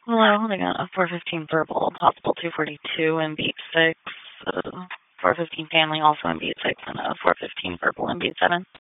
Hello, holding on a 415 verbal, possible 242 and beat 6. 415 family also in beat 6 and a 415 verbal in beat 7.